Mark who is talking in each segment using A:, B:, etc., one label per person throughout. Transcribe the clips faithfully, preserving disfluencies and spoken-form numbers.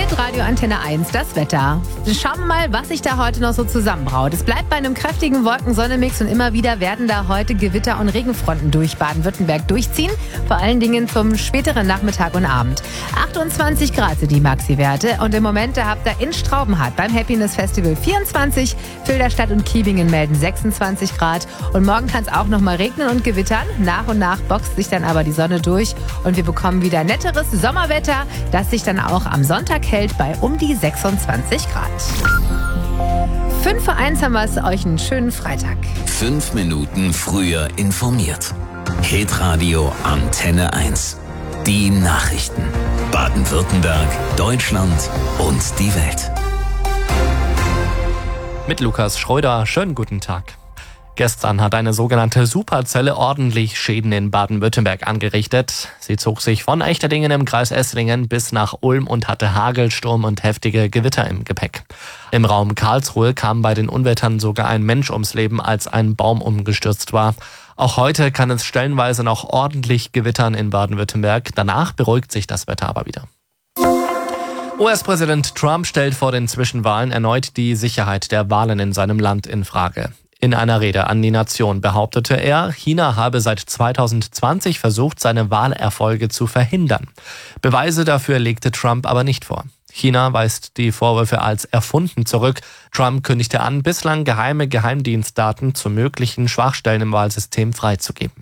A: Hitradio Antenne eins, das Wetter. Schauen wir mal, was sich da heute noch so zusammenbraut. Es bleibt bei einem kräftigen Wolken-Sonne-Mix und immer wieder werden da heute Gewitter- und Regenfronten durch Baden-Württemberg durchziehen. Vor allen Dingen zum späteren Nachmittag und Abend. achtundzwanzig Grad sind die Maxi-Werte und im Moment, da habt ihr in Straubenhardt beim Happiness Festival vierundzwanzig, Filderstadt und Kiebingen melden sechsundzwanzig Grad und morgen kann es auch noch mal regnen und gewittern. Nach und nach boxt sich dann aber die Sonne durch und wir bekommen wieder netteres Sommerwetter, das sich dann auch am Sonntag hält bei um die sechsundzwanzig Grad. Fünf vor eins haben wir es, euch einen schönen Freitag.
B: Fünf Minuten früher informiert. Hitradio Antenne eins. Die Nachrichten. Baden-Württemberg, Deutschland und die Welt.
C: Mit Lukas Schröder, schönen guten Tag. Gestern hat eine sogenannte Superzelle ordentlich Schäden in Baden-Württemberg angerichtet. Sie zog sich von Echterdingen im Kreis Esslingen bis nach Ulm und hatte Hagel, Sturm und heftige Gewitter im Gepäck. Im Raum Karlsruhe kam bei den Unwettern sogar ein Mensch ums Leben, als ein Baum umgestürzt war. Auch heute kann es stellenweise noch ordentlich gewittern in Baden-Württemberg. Danach beruhigt sich das Wetter aber wieder. U S-Präsident Trump stellt vor den Zwischenwahlen erneut die Sicherheit der Wahlen in seinem Land in Frage. In einer Rede an die Nation behauptete er, China habe seit zweitausendzwanzig versucht, seine Wahlerfolge zu verhindern. Beweise dafür legte Trump aber nicht vor. China weist die Vorwürfe als erfunden zurück. Trump kündigte an, bislang geheime Geheimdienstdaten zu möglichen Schwachstellen im Wahlsystem freizugeben.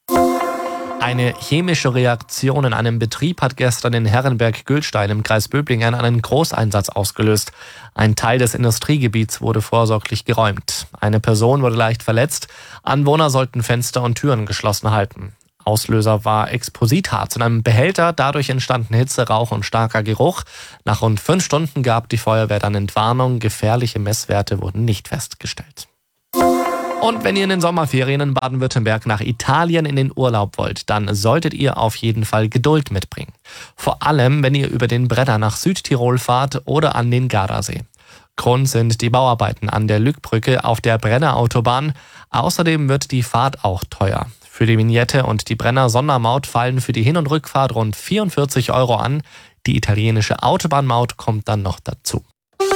C: Eine chemische Reaktion in einem Betrieb hat gestern in Herrenberg-Gülstein im Kreis Böblingen einen Großeinsatz ausgelöst. Ein Teil des Industriegebiets wurde vorsorglich geräumt. Eine Person wurde leicht verletzt. Anwohner sollten Fenster und Türen geschlossen halten. Auslöser war Expositharz in einem Behälter. Dadurch entstanden Hitze, Rauch und starker Geruch. Nach rund fünf Stunden gab die Feuerwehr dann Entwarnung. Gefährliche Messwerte wurden nicht festgestellt. Und wenn ihr in den Sommerferien in Baden-Württemberg nach Italien in den Urlaub wollt, dann solltet ihr auf jeden Fall Geduld mitbringen. Vor allem, wenn ihr über den Brenner nach Südtirol fahrt oder an den Gardasee. Grund sind die Bauarbeiten an der Lückbrücke auf der Brennerautobahn. Außerdem wird die Fahrt auch teuer. Für die Vignette und die Brenner-Sondermaut fallen für die Hin- und Rückfahrt rund vierundvierzig Euro an. Die italienische Autobahnmaut kommt dann noch dazu.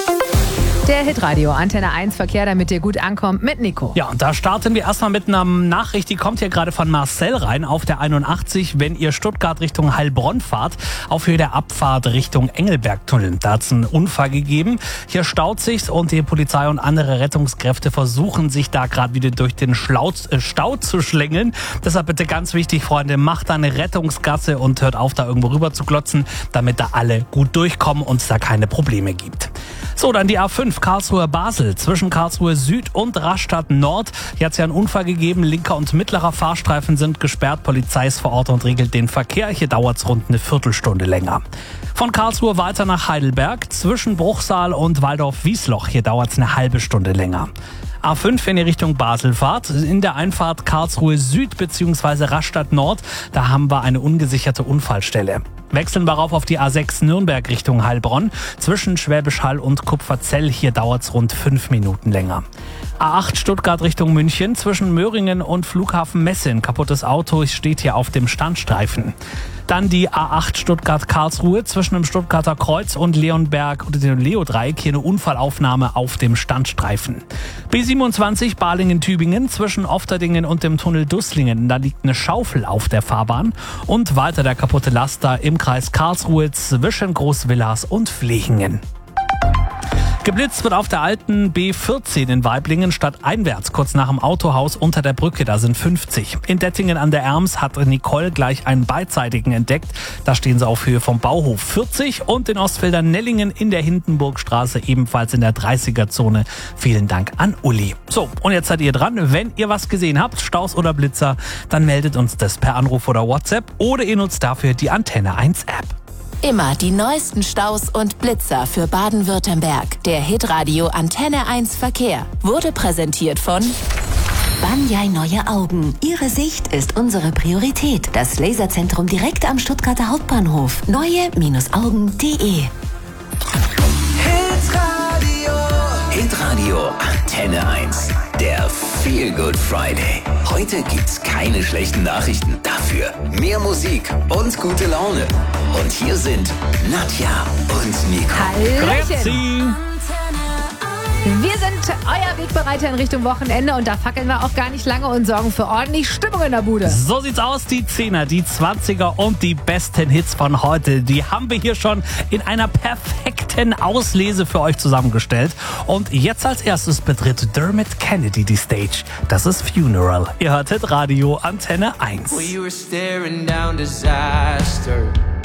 A: Der Hitradio Antenne eins Verkehr, damit ihr gut ankommt, mit Nico.
D: Ja, und da starten wir erstmal mit einer Nachricht, die kommt hier gerade von Marcel rein auf der einundachtzig, wenn ihr Stuttgart Richtung Heilbronn fahrt, auf Höhe der Abfahrt Richtung Engelbergtunnel. Da hat es einen Unfall gegeben. Hier staut sich's und die Polizei und andere Rettungskräfte versuchen sich da gerade wieder durch den Schlau äh, Stau zu schlängeln. Deshalb bitte ganz wichtig, Freunde, macht da eine Rettungsgasse und hört auf, da irgendwo rüber zu glotzen, damit da alle gut durchkommen und es da keine Probleme gibt. So, dann die A fünf Karlsruhe-Basel zwischen Karlsruhe Süd und Rastatt Nord. Hier hat es ja einen Unfall gegeben. Linker und mittlerer Fahrstreifen sind gesperrt. Polizei ist vor Ort und regelt den Verkehr. Hier dauert es rund eine Viertelstunde länger. Von Karlsruhe weiter nach Heidelberg zwischen Bruchsal und Waldorf-Wiesloch. Hier dauert es eine halbe Stunde länger. A fünf, wenn ihr Richtung Basel fahrt, in der Einfahrt Karlsruhe Süd bzw. Rastatt Nord, da haben wir eine ungesicherte Unfallstelle. Wechseln wir rauf auf die A sechs Nürnberg Richtung Heilbronn. Zwischen Schwäbisch Hall und Kupferzell, hier dauert es rund fünf Minuten länger. A acht Stuttgart Richtung München, zwischen Möhringen und Flughafen Messe. Ein kaputtes Auto steht hier auf dem Standstreifen. Dann die A acht Stuttgart-Karlsruhe zwischen dem Stuttgarter Kreuz und Leonberg oder dem Leo-Dreieck. Hier eine Unfallaufnahme auf dem Standstreifen. B siebenundzwanzig Balingen-Tübingen zwischen Ofterdingen und dem Tunnel Dusslingen. Da liegt eine Schaufel auf der Fahrbahn. Und weiter der kaputte Laster im Kreis Karlsruhe zwischen Großvillars und Flechingen. Geblitzt wird auf der alten B vierzehn in Waiblingen stadteinwärts, kurz nach dem Autohaus unter der Brücke, da sind fünfzig. In Dettingen an der Erms hat Nicole gleich einen beidseitigen entdeckt, da stehen sie auf Höhe vom Bauhof vierzig und in Ostfeldern-Nellingen in der Hindenburgstraße ebenfalls in der dreißiger-Zone. Vielen Dank an Uli. So, und jetzt seid ihr dran. Wenn ihr was gesehen habt, Staus oder Blitzer, dann meldet uns das per Anruf oder WhatsApp oder ihr nutzt dafür die Antenne eins App.
E: Immer die neuesten Staus und Blitzer für Baden-Württemberg. Der Hitradio Antenne eins Verkehr wurde präsentiert von
F: Banyai Neue Augen. Ihre Sicht ist unsere Priorität. Das Laserzentrum direkt am Stuttgarter Hauptbahnhof. neue Augen punkt de.
B: Hitradio. Hitradio Antenne eins. Der Feel Good Friday. Heute gibt's keine schlechten Nachrichten. Dafür mehr Musik und gute Laune. Und hier sind Nadja und Nico.
A: Hallöchen.
D: Grüezi.
A: Wir sind euer Wegbereiter in Richtung Wochenende und da fackeln wir auch gar nicht lange und sorgen für ordentlich Stimmung in der Bude.
D: So sieht's aus, die Zehner, die Zwanziger und die besten Hits von heute. Die haben wir hier schon in einer perfekten Auslese für euch zusammengestellt. Und jetzt als erstes betritt Dermot Kennedy die Stage. Das ist Funeral. Ihr hörtet Radio Antenne eins.
G: We were staring down disaster.